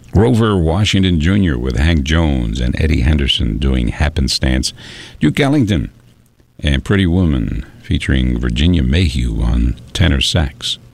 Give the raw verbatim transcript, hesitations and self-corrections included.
Grover Washington Junior with Hank Jones and Eddie Henderson doing Happenstance. Duke Ellington and Pretty Woman featuring Virginia Mayhew on tenor sax.